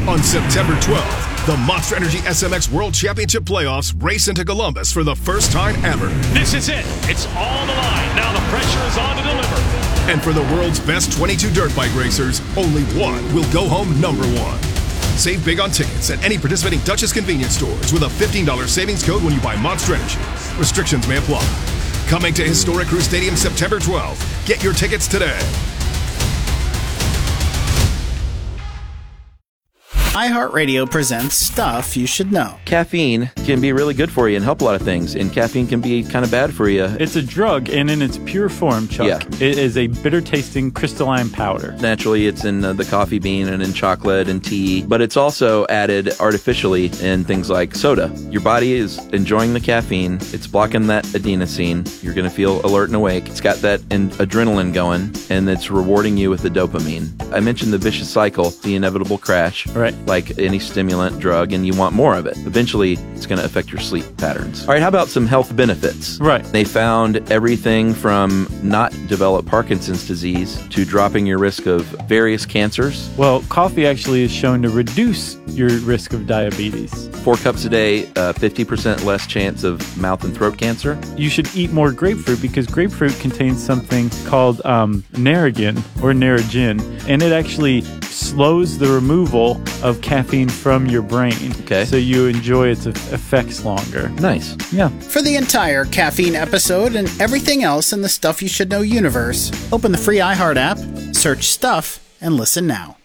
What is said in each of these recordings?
On September 12th, the Monster Energy SMX World Championship Playoffs race into Columbus for the first time ever. This is it. It's all the line. Now the pressure is on to deliver. And for the world's best 22 dirt bike racers, only one will go home number one. Save big on tickets at any participating Dutchess convenience stores with a $15 savings code when you buy Monster Energy. Restrictions may apply. Coming to Historic Crew Stadium September 12th. Get your tickets today. iHeartRadio presents Stuff You Should Know. Caffeine can be really good for you and help a lot of things, and caffeine can be kind of bad for you. It's a drug, and in its pure form, Chuck, Yeah. It is a bitter-tasting crystalline powder. Naturally, it's in the coffee bean and in chocolate and tea, but it's also added artificially in things like soda. Your body is enjoying the caffeine. It's blocking that adenosine. You're going to feel alert and awake. It's got that adrenaline going, and it's rewarding you with the dopamine. I mentioned the vicious cycle, the inevitable crash. Right. Like any stimulant drug, and you want more of it. Eventually, it's going to affect your sleep patterns. All right, how about some health benefits? Right. They found everything from not develop Parkinson's disease to dropping your risk of various cancers. Well, coffee actually is shown to reduce your risk of diabetes. 4 cups a day, 50% less chance of mouth and throat cancer. You should eat more grapefruit because grapefruit contains something called Narragin or Narragin, and it actually slows the removal of caffeine from your brain. Okay. So you enjoy its effects longer. Nice. Yeah. For the entire caffeine episode and everything else in the Stuff You Should Know universe, open the free iHeart app, search Stuff, and listen now.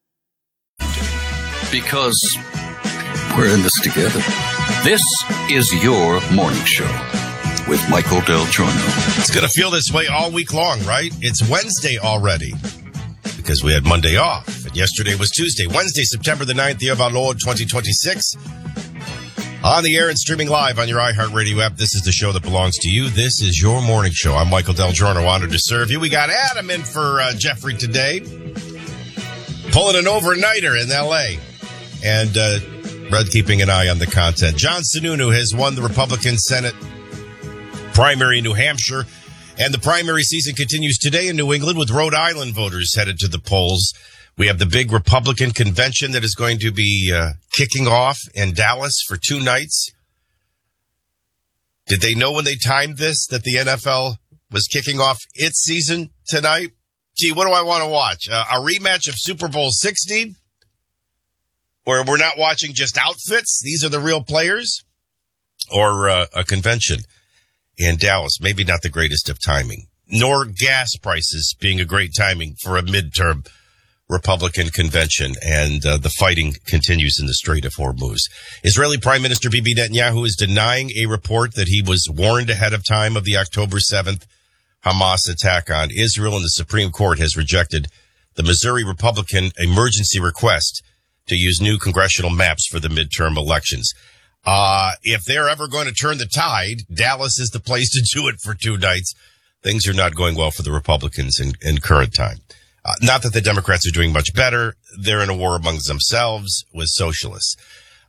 Because we're in this together. This is your morning show with Michael Del Giorno. It's going to feel this way all week long, right? It's Wednesday already because we had Monday off. And yesterday was Tuesday. Wednesday, September the 9th, year of our Lord 2026. On the air and streaming live on your iHeartRadio app. This is the show that belongs to you. This is your morning show. I'm Michael Del Giorno, honored to serve you. We got Adam in for Jeffrey today. Pulling an overnighter in L.A. And Red keeping an eye on the content. John Sununu has won the Republican Senate primary in New Hampshire. And the primary season continues today in New England with Rhode Island voters headed to the polls. We have the big Republican convention that is going to be kicking off in Dallas for 2 nights. Did they know when they timed this that the NFL was kicking off its season tonight? Gee, what do I want to watch? A rematch of Super Bowl 60? Where we're not watching just outfits? These are the real players? Or a convention in Dallas? Maybe not the greatest of timing. Nor gas prices being a great timing for a midterm Republican convention. And the fighting continues in the Strait of Hormuz. Israeli Prime Minister Bibi Netanyahu is denying a report that he was warned ahead of time of the October 7th Hamas attack on Israel, and the Supreme Court has rejected the Missouri Republican emergency request to use new congressional maps for the midterm elections. If they're ever going to turn the tide, Dallas is the place to do it for 2 nights. Things are not going well for the Republicans in current time. Not that the Democrats are doing much better. They're in a war amongst themselves with socialists.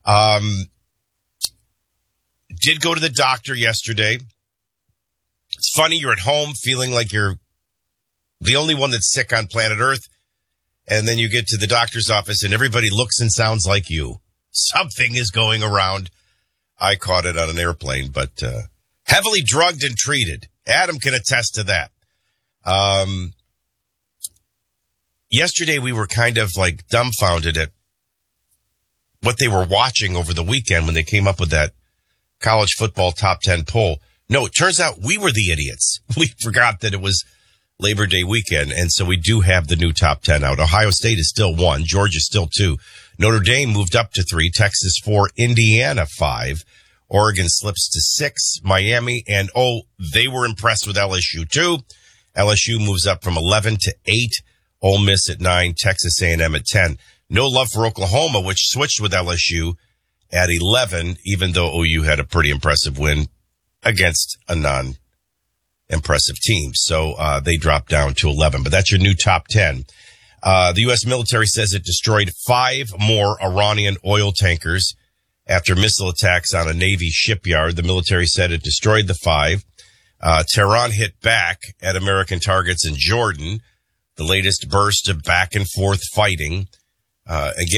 Did go to the doctor yesterday. It's funny, you're at home feeling like you're the only one that's sick on planet Earth. And then you get to the doctor's office and everybody looks and sounds like you. Something is going around. I caught it on an airplane, but heavily drugged and treated. Adam can attest to that. Yesterday we were kind of like dumbfounded at what they were watching over the weekend when they came up with that college football top 10 poll. No, it turns out we were the idiots. We forgot that it was Labor Day weekend, and so we do have the new top 10 out. Ohio State is still 1, Georgia still 2, Notre Dame moved up to 3, Texas 4, Indiana 5, Oregon slips to 6, Miami, and they were impressed with LSU too. LSU moves up from 11 to 8, Ole Miss at 9, Texas A&M at 10. No love for Oklahoma, which switched with LSU at 11, even though OU had a pretty impressive win against a non-impressive team. So they dropped down to 11. But that's your new top 10. The U.S. military says it destroyed 5 more Iranian oil tankers after missile attacks on a Navy shipyard. The military said it destroyed the 5. Tehran hit back at American targets in Jordan. The latest burst of back and forth fighting. Again,